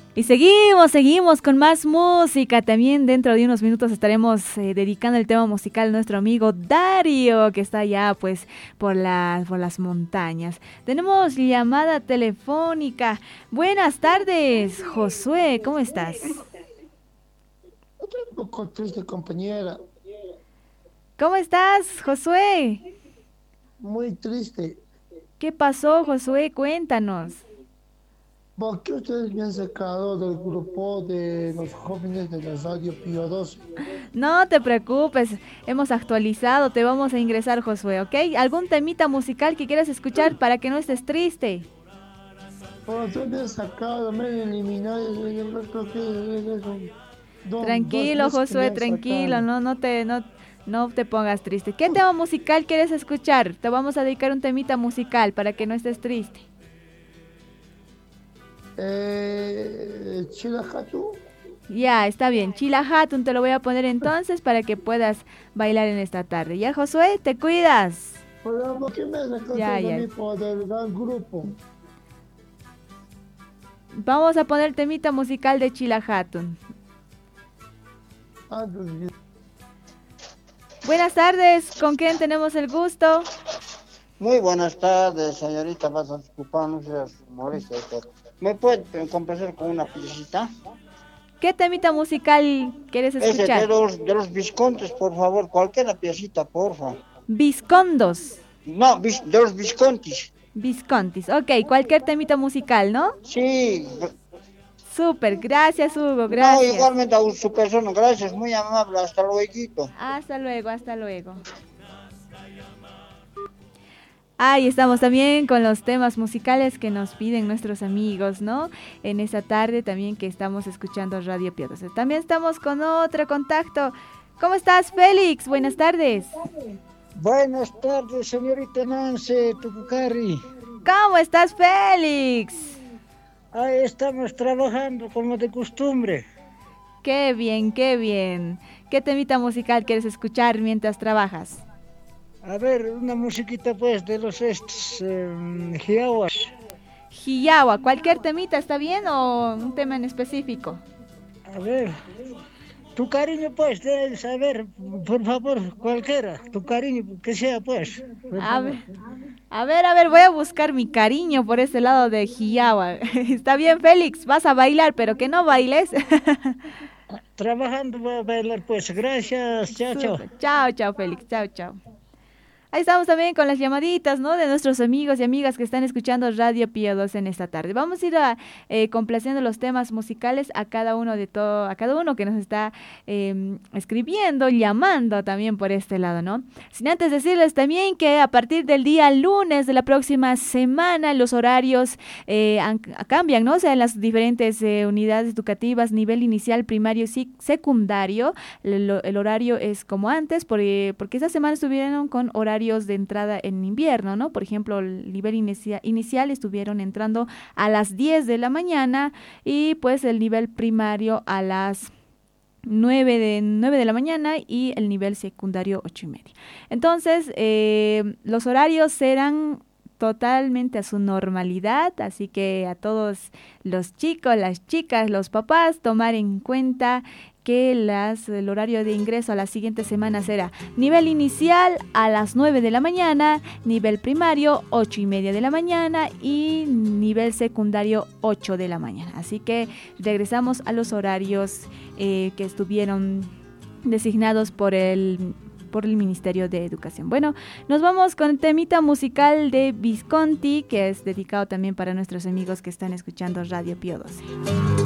Y seguimos con más música. También dentro de unos minutos estaremos dedicando el tema musical a nuestro amigo Dario, que está allá pues por las montañas. Tenemos llamada telefónica. Buenas tardes, Josué, ¿cómo estás? Un poco triste, compañera. ¿Cómo estás, Josué? Muy triste. ¿Qué pasó, Josué? Cuéntanos. ¿Por qué ustedes me han sacado del grupo de los jóvenes de la radio Pío 12? No te preocupes, hemos actualizado, te vamos a ingresar, Josué, ¿ok? ¿Algún temita musical que quieras escuchar para que no estés triste? Por ustedes me han sacado, me han eliminado. Yo creo que es un 2 Tranquilo, meses que me Josué, han tranquilo, sacado. no te pongas triste. ¿Qué tema musical quieres escuchar? Te vamos a dedicar un temita musical para que no estés triste. Chilajatu. Ya, está bien. Chila Hatun te lo voy a poner entonces para que puedas bailar en esta tarde. Ya, Josué, te cuidas. ¿Por qué me han sacado Ya, ustedes a ya. mí por del gran grupo? Vamos a poner temita musical de Chila Hatun. Ah, pues, Buenas tardes, ¿con quién tenemos el gusto? Muy buenas tardes, señorita. Vas a disculpar, no seas molesta, pero ¿me puede complacer con una piecita? ¿Qué temita musical quieres Ese escuchar? de los Viscontes, por favor, cualquier piecita, porfa. Viscondos. No, de los Viscontis. Viscontis. Ok, cualquier temita musical, ¿no? Sí, Súper, gracias Hugo, no, gracias. igualmente a su persona, gracias, muy amable, hasta luego. Hasta luego, hasta luego. Ahí estamos también con los temas musicales que nos piden nuestros amigos, ¿no? En esta tarde también que estamos escuchando Radio Piedras. También estamos con otro contacto. ¿Cómo estás, Félix? Buenas tardes. Buenas tardes, señorita Nancy Tucucari. ¿Cómo estás, Félix? Ahí estamos trabajando como de costumbre. Qué bien, qué bien. ¿Qué temita musical quieres escuchar mientras trabajas? A ver, una musiquita pues de los estos jiawas. Hiyawa, ¿cualquier temita está bien o un tema en específico? A ver, tu cariño pues, deben saber, por favor, cualquiera, tu cariño, que sea pues, por A favor. ver, a ver, voy a buscar mi cariño por este lado de Hiyawa. Está bien, Félix, vas a bailar, pero que no bailes. Trabajando voy a bailar pues, gracias, chao, chao. Súper. Chao, chao, Félix, chao, chao. Ahí estamos también con las llamaditas, ¿no? De nuestros amigos y amigas que están escuchando Radio Pío 2 en esta tarde. Vamos a ir complaciendo los temas musicales a cada uno a cada uno que nos está escribiendo, llamando también por este lado, ¿no? Sin antes decirles también que a partir del día lunes de la próxima semana los horarios cambian, ¿no? O sea, en las diferentes unidades educativas, nivel inicial, primario y secundario, el horario es como antes, porque esta semana estuvieron con horarios de entrada en invierno, ¿no? Por ejemplo, el nivel inicial estuvieron entrando a las 10 de la mañana y pues el nivel primario a las 9 de la mañana y el nivel secundario 8:30. Entonces, los horarios serán totalmente a su normalidad, así que a todos los chicos, las chicas, los papás, tomar en cuenta que el horario de ingreso a la siguiente semana será nivel inicial a las 9 de la mañana, nivel primario 8:30 de la mañana y nivel secundario 8 de la mañana. Así que regresamos a los horarios que estuvieron designados por el Ministerio de Educación. Bueno, nos vamos con el temita musical de Visconti, que es dedicado también para nuestros amigos que están escuchando Radio Pío 12.